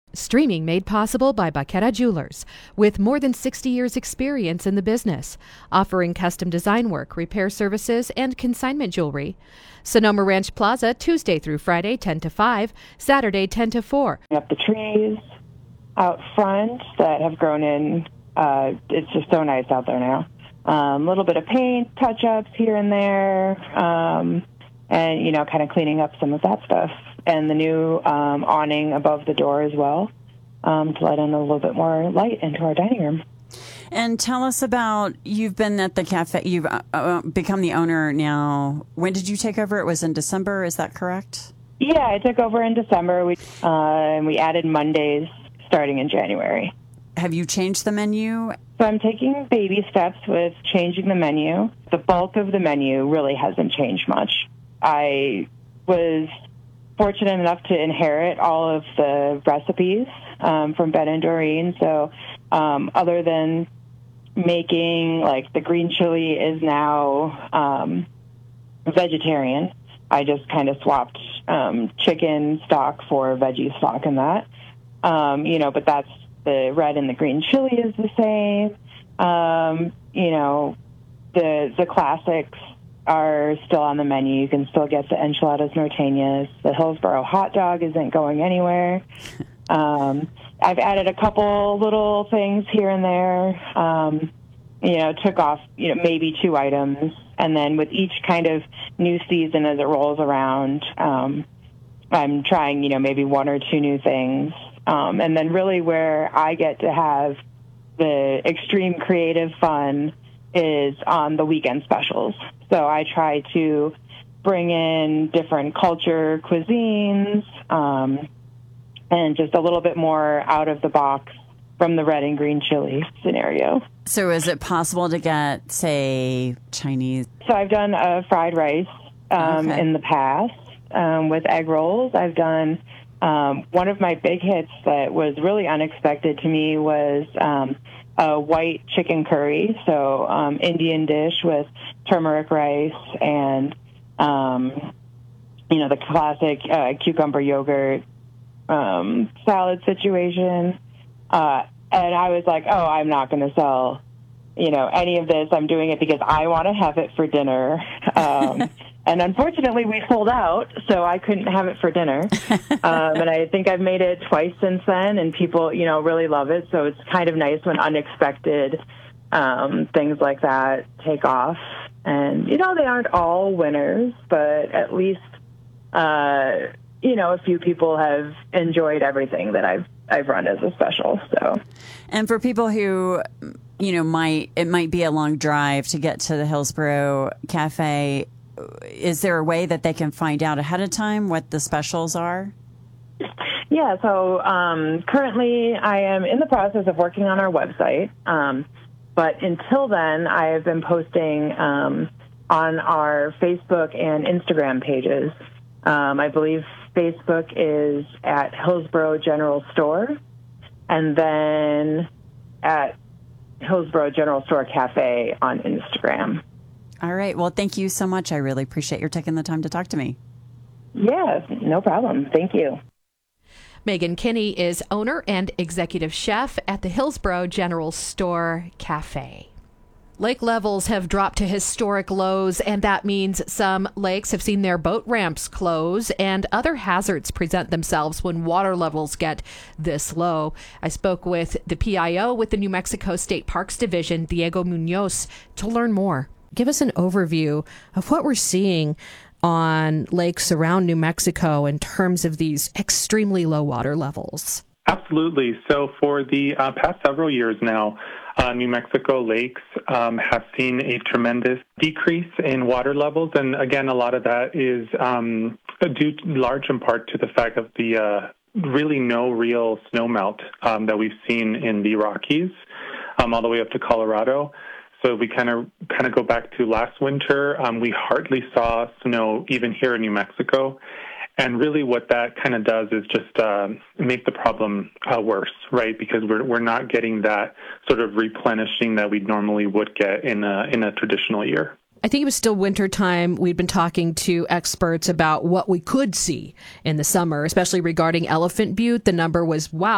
Streaming made possible by Baqueta Jewelers, with more than 60 years experience in the business, offering custom design work, repair services, and consignment jewelry. Sonoma Ranch Plaza, Tuesday through Friday, 10 to 5, Saturday, 10 to 4. Up the trees out front that have grown in. It's just so nice out there now. A little bit of paint, touch-ups here and there, and, you know, kind of cleaning up some of that stuff. And the new awning above the door as well, to let in a little bit more light into our dining room. And tell us about, you've been at the cafe, you've become the owner now. When did you take over? It was in December, is that correct? Yeah, I took over in December. We added Mondays starting in January. Have you changed the menu? So I'm taking baby steps with changing the menu. The bulk of the menu really hasn't changed much. I was fortunate enough to inherit all of the recipes from Ben and Doreen. So other than making, like, the green chili is now vegetarian, I just kind of swapped chicken stock for veggie stock in that. But that's the red and the green chili is the same. The classics are still on the menu. You can still get the enchiladas norteñas. The Hillsboro hot dog isn't going anywhere. I've added a couple little things here and there. Took off, maybe 2 items. And then with each kind of new season as it rolls around, I'm trying, maybe 1 or 2 new things. And then really where I get to have the extreme creative fun is on the weekend specials. So I try to bring in different culture cuisines and just a little bit more out of the box from the red and green chili scenario. So is it possible to get, say, Chinese? So I've done fried rice in the past with egg rolls. I've done one of my big hits that was really unexpected to me was a white chicken curry, so Indian dish with turmeric rice and, the classic cucumber yogurt salad situation. And I was like, I'm not going to sell, any of this. I'm doing it because I want to have it for dinner. And unfortunately, we sold out, so I couldn't have it for dinner. And I think I've made it twice since then, and people, really love it. So it's kind of nice when unexpected things like that take off. And, they aren't all winners, but at least, a few people have enjoyed everything that I've run as a special. So, and for people who, it might be a long drive to get to the Hillsboro Cafe, is there a way that they can find out ahead of time what the specials are? Yeah, so currently I am in the process of working on our website. But until then, I have been posting on our Facebook and Instagram pages. I believe Facebook is at Hillsboro General Store, and then at Hillsboro General Store Cafe on Instagram. All right. Well, thank you so much. I really appreciate your taking the time to talk to me. Yeah, no problem. Thank you. Megan Kinney is owner and executive chef at the Hillsboro General Store Cafe. Lake levels have dropped to historic lows, and that means some lakes have seen their boat ramps close and other hazards present themselves when water levels get this low. I spoke with the PIO with the New Mexico State Parks Division, Diego Munoz, to learn more. Give us an overview of what we're seeing on lakes around New Mexico in terms of these extremely low water levels. Absolutely. So for the past several years now, New Mexico lakes have seen a tremendous decrease in water levels. And again, a lot of that is due large in part to the fact of the really no real snowmelt that we've seen in the Rockies all the way up to Colorado. So we kind of go back to last winter. We hardly saw snow even here in New Mexico. And really what that kind of does is just make the problem worse, right? Because we're not getting that sort of replenishing that we normally would get in a traditional year. I think it was still winter time. We'd been talking to experts about what we could see in the summer, especially regarding Elephant Butte. The number was, wow,